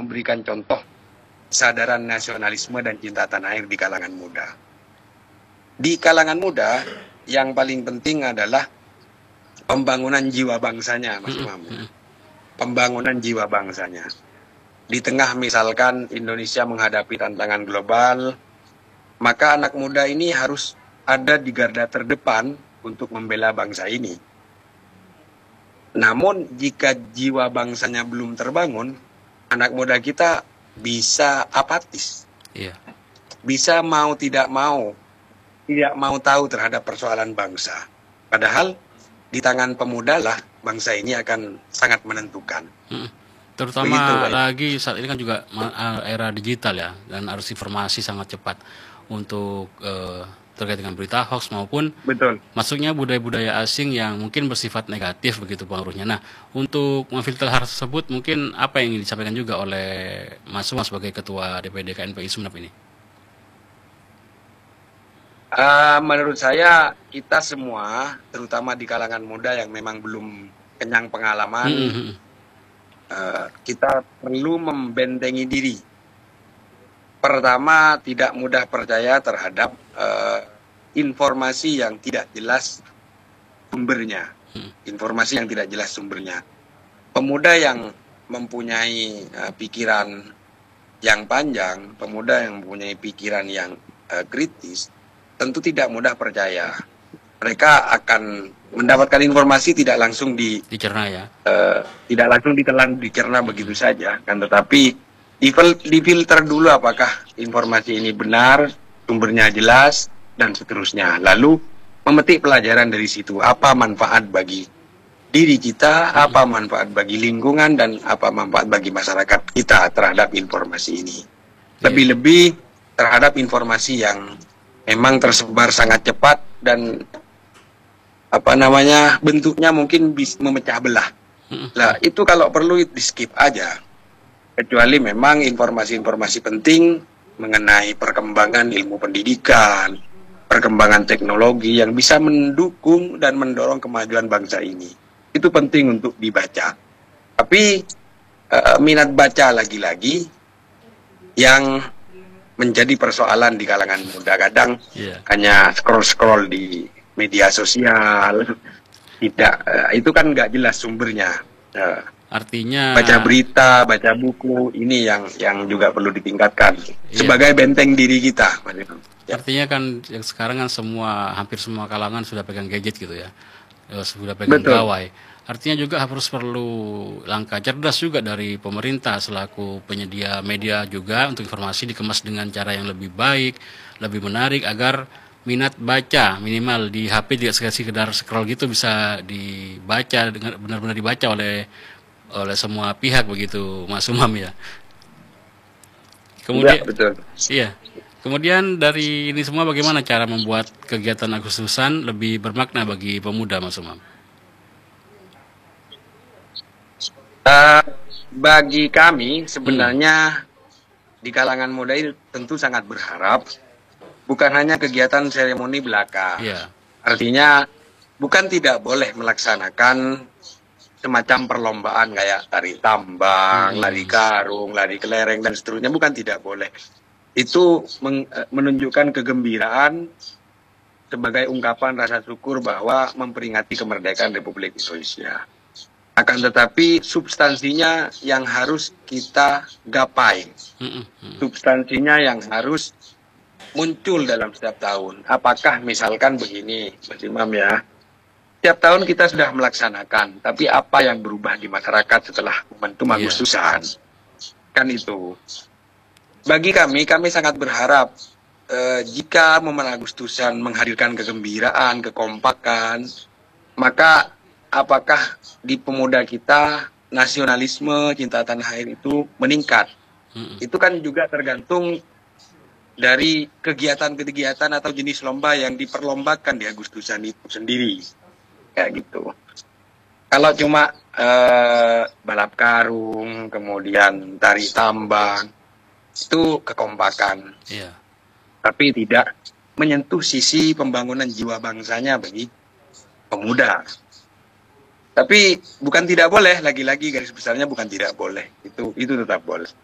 memberikan contoh kesadaran nasionalisme dan cinta tanah air di kalangan muda. Di kalangan muda, yang paling penting adalah pembangunan jiwa bangsanya, Mas Imam. Pembangunan jiwa bangsanya. Di tengah misalkan Indonesia menghadapi tantangan global, maka anak muda ini harus ada di garda terdepan untuk membela bangsa ini. Namun jika jiwa bangsanya belum terbangun, anak muda kita bisa apatis. Iya. Bisa mau tidak mau tahu terhadap persoalan bangsa. Padahal di tangan pemuda lah bangsa ini akan sangat menentukan. Terutama Begitu, lagi saat ini kan juga era digital ya, dan arus informasi sangat cepat untuk terkait dengan berita hoax maupun Betul. masuknya budaya-budaya asing yang mungkin bersifat negatif begitu pengaruhnya. Nah, untuk memfilter hal tersebut mungkin apa yang ingin disampaikan juga oleh Mas Umam sebagai Ketua DPD KNPI Sumeneb ini? Menurut saya kita semua, terutama di kalangan muda yang memang belum kenyang pengalaman, kita perlu membentengi diri. Pertama, tidak mudah percaya terhadap informasi yang tidak jelas sumbernya. Informasi yang tidak jelas sumbernya. Pemuda yang mempunyai pikiran yang panjang, pemuda yang mempunyai pikiran yang kritis, tentu tidak mudah percaya. Mereka akan mendapatkan informasi tidak langsung dicerna ya. Tidak langsung ditelan, dicerna begitu saja, kan, tetapi difilter dulu apakah informasi ini benar, sumbernya jelas, dan seterusnya. Lalu memetik pelajaran dari situ, apa manfaat bagi diri kita, apa manfaat bagi lingkungan, dan apa manfaat bagi masyarakat kita terhadap informasi ini. Lebih-lebih terhadap informasi yang memang tersebar sangat cepat dan bentuknya mungkin bisa memecah belah. Nah, itu kalau perlu di skip aja. Kecuali memang informasi-informasi penting mengenai perkembangan ilmu pendidikan, perkembangan teknologi yang bisa mendukung dan mendorong kemajuan bangsa ini. Itu penting untuk dibaca. Tapi minat baca lagi-lagi yang menjadi persoalan di kalangan muda. Kadang hanya scroll-scroll di media sosial, itu kan nggak jelas sumbernya. Artinya baca berita, baca buku, ini yang juga perlu ditingkatkan sebagai benteng diri kita. Artinya kan yang sekarang kan hampir semua kalangan sudah pegang gadget gitu ya, sudah pegang gawai. Artinya juga perlu langkah cerdas juga dari pemerintah selaku penyedia media juga untuk informasi dikemas dengan cara yang lebih baik, lebih menarik agar minat baca minimal di HP tidak sekedar scroll gitu bisa dibaca, benar-benar dibaca oleh semua pihak begitu, Mas Umam ya. Kemudian Kemudian dari ini semua bagaimana cara membuat kegiatan Agustusan lebih bermakna bagi pemuda, Mas Umam? Bagi kami sebenarnya di kalangan muda ini tentu sangat berharap bukan hanya kegiatan seremoni belaka. Artinya bukan tidak boleh melaksanakan semacam perlombaan kayak tari tambang, lari karung, lari kelereng, dan seterusnya. Bukan tidak boleh. Itu menunjukkan kegembiraan sebagai ungkapan rasa syukur bahwa memperingati kemerdekaan Republik Indonesia. Akan tetapi substansinya yang harus kita gapai. Substansinya yang harus muncul dalam setiap tahun. Apakah misalkan begini, Mas Imam ya, setiap tahun kita sudah melaksanakan, tapi apa yang berubah di masyarakat setelah momentum Agustusan? Kan itu. Bagi kami sangat berharap jika momen Agustusan menghadirkan kegembiraan, kekompakan, maka apakah di pemuda kita nasionalisme, cinta tanah air itu meningkat? Itu kan juga tergantung dari kegiatan-kegiatan atau jenis lomba yang diperlombakan di Agustusan itu sendiri. Kayak gitu. Kalau cuma balap karung, kemudian tari tambang, itu kekompakan. Tapi tidak menyentuh sisi pembangunan jiwa bangsanya bagi pemuda. Tapi bukan tidak boleh, lagi-lagi garis besarnya bukan tidak boleh. Itu tetap boleh.